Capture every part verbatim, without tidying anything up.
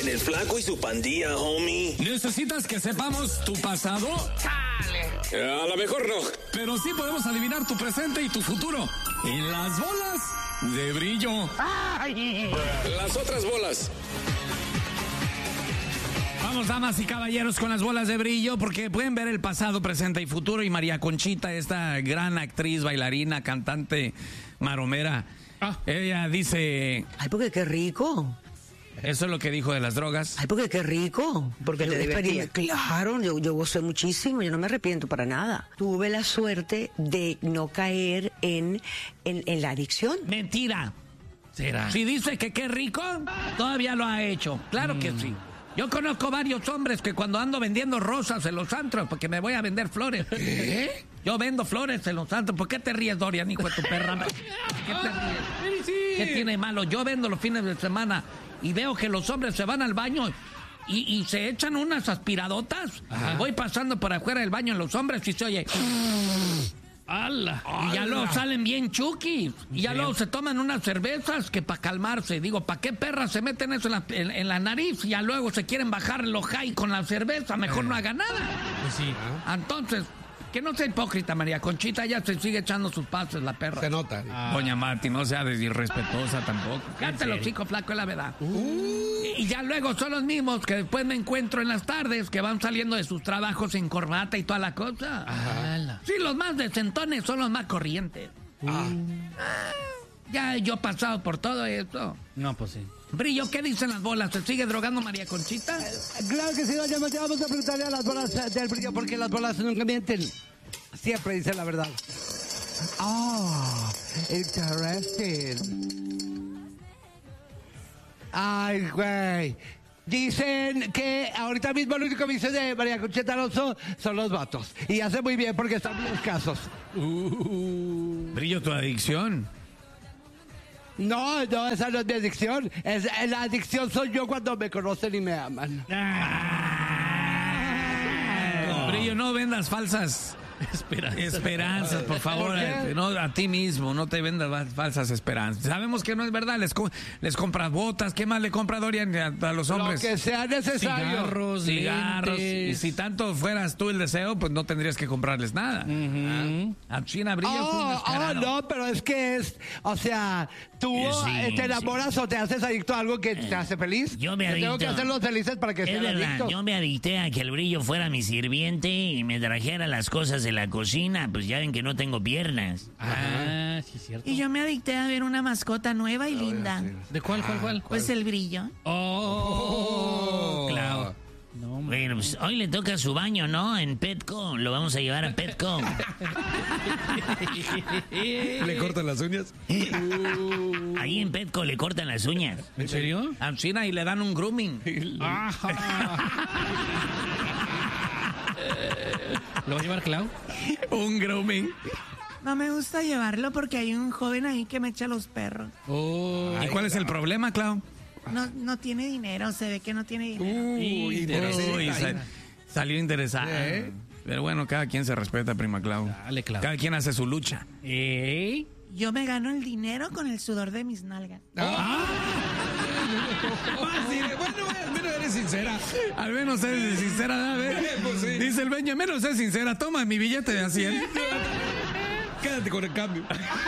en el Flaco y su pandilla, homie. ¿Necesitas que sepamos tu pasado? ¡Chale! A lo mejor no. Pero sí podemos adivinar tu presente y tu futuro. En las bolas de brillo. ¡Ay! Las otras bolas. Vamos, damas y caballeros, con las bolas de brillo, porque pueden ver el pasado, presente y futuro. Y María Conchita, esta gran actriz, bailarina, cantante, maromera, ah. ella dice... Ay, porque qué rico. Eso es lo que dijo de las drogas. Ay, porque qué rico. Porque te divertía. Claro, yo, yo gocé muchísimo, yo no me arrepiento para nada. Tuve la suerte de no caer en, en, en la adicción. Mentira. ¿Será? Si dice que qué rico, todavía lo ha hecho. Claro mm. que sí. Yo conozco varios hombres que cuando ando vendiendo rosas en los antros, porque me voy a vender flores. ¿Qué? Yo vendo flores en los antros. ¿Por qué te ríes, Dorian, hijo de tu perra? ¿Qué te ríes? ¿Qué tiene malo? Yo vendo los fines de semana y veo que los hombres se van al baño y, y se echan unas aspiradotas. Ajá. Voy pasando por afuera del baño en los hombres y se oye... ¡Hala! Y ya luego salen bien chuquis. Y ya luego se toman unas cervezas que para calmarse. Digo, ¿para qué perras se meten eso en la, en, en la nariz? Y ya luego se quieren bajar los high con la cerveza. Mejor eh. no haga nada. Pues sí. Entonces, que no sea hipócrita, María Conchita. Ya se sigue echando sus pases, la perra. Se nota. Ah. Doña Marti, no sea irrespetuosa tampoco. Cántelo, chico flaco, es la verdad. Uh. Y ya luego son los mismos que después me encuentro en las tardes, que van saliendo de sus trabajos en corbata y toda la cosa. Ajá. Sí, los más decentones son los más corrientes. Uh. Ah. Ya yo he pasado por todo eso. No, pues sí. Brillo, ¿qué dicen las bolas? ¿Se sigue drogando María Conchita? Eh, claro que sí, doña Marti, vamos a preguntarle a las bolas del Brillo, porque las bolas nunca mienten. Siempre dicen la verdad. Ah, oh, interesting. Ay, güey. Dicen que ahorita mismo lo único que dice de María Conchita Alonso son los vatos. Y hace muy bien porque están bien escasos. Uh, Brillo, tu adicción. No, no, esa no es mi adicción. Es, la adicción soy yo cuando me conocen y me aman. Ah, no. Brillo, no vendas falsas esperanzas. Esperanzas, por favor. ¿Por no, a ti mismo, no te vendas falsas esperanzas. Sabemos que no es verdad. Les, les compras botas. ¿Qué más le compra Dorian a, a los hombres? Lo que sea necesario. Cigarros, cigarros. Y si tanto fueras tú el deseo, pues no tendrías que comprarles nada. Uh-huh. ¿Ah? A China Brillo. Oh, oh, no, pero es que es, o sea, tú sí, te enamoras sí. o te haces adicto a algo que te hace feliz. Yo me adicto. Tengo que hacerlos felices para que es sean verdad, adictos. Yo me adicté a que el Brillo fuera mi sirviente y me trajera las cosas de la cocina. Pues ya ven que no tengo piernas. Ah, sí, cierto. Y yo me adicté a ver una mascota nueva y linda. ¿De cuál, cuál, cuál? Pues el Brillo. Oh, claro. No, bueno, pues hoy le toca su baño, ¿no? En Petco. Lo vamos a llevar a Petco. ¿Le cortan las uñas? Ahí en Petco le cortan las uñas. ¿En serio? A China y le dan un grooming. ¿Lo va a llevar Clau? Un grooming. No me gusta llevarlo porque hay un joven ahí que me echa los perros. Oh, ¿y cuál es el problema, Clau? No, no tiene dinero, se ve que no tiene dinero. Uh, Uy, sal, salió interesante. ¿Eh? Pero bueno, cada quien se respeta, prima Clau. Dale, Clau. Cada quien hace su lucha. ¿Eh? Yo me gano el dinero con el sudor de mis nalgas. Ah. Bueno, bueno, eres sincera. Al menos eres sincera, a ver. Pues sí. Dice el Beño, menos es sincera. Toma mi billete de a cien. Quédate con el cambio.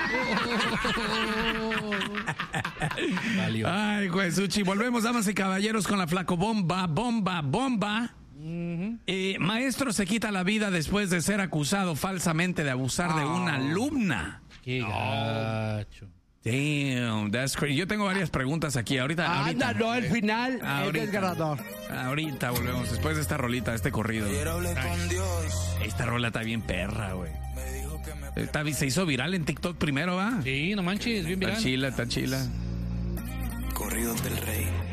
Valió. Ay, Juesuchi. Volvemos, damas y caballeros, con la flaco bomba, bomba, bomba. Uh-huh. Eh, maestro se quita la vida después de ser acusado falsamente de abusar oh. de una alumna. Qué gacho. Damn, that's crazy. Yo tengo varias preguntas aquí. Ahorita, Anda, ahorita. no, el final ahorita, es ganador. Ahorita volvemos, después de esta rolita, este corrido. Ay, esta rola está bien perra, güey. Está, se hizo viral en TikTok primero, ¿va? Sí, no manches, bien viral. Está chila, está chila. Corridos del Rey.